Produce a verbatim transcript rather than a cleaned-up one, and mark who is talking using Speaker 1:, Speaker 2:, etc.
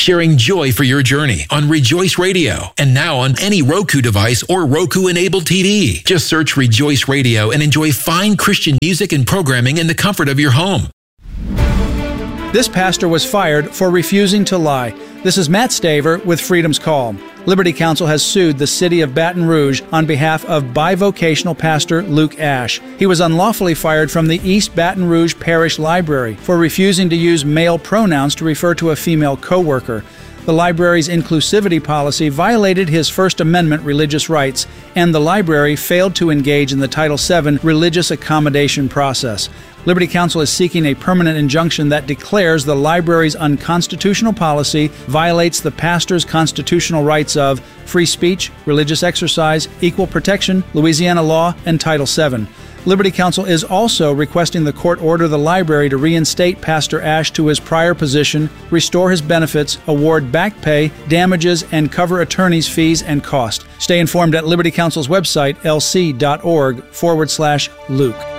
Speaker 1: sharing joy for your journey on Rejoice Radio, and now on any Roku device or Roku-enabled T V. Just search Rejoice Radio and enjoy fine Christian music and programming in the comfort of your home.
Speaker 2: This pastor was fired for refusing to lie. This is Matt Staver with Freedom's Call. Liberty Counsel has sued the city of Baton Rouge on behalf of bivocational pastor Luke Ash. He was unlawfully fired from the East Baton Rouge Parish Library for refusing to use male pronouns to refer to a female co-worker. The library's inclusivity policy violated his First Amendment religious rights, and the library failed to engage in the Title seven religious accommodation process. Liberty Counsel is seeking a permanent injunction that declares the library's unconstitutional policy violates the pastor's constitutional rights of free speech, religious exercise, equal protection, Louisiana law, and Title seven. Liberty Counsel is also requesting the court order the library to reinstate Pastor Ash to his prior position, restore his benefits, award back pay, damages, and cover attorney's fees and cost. Stay informed at Liberty Counsel's website, lc.org forward slash Luke.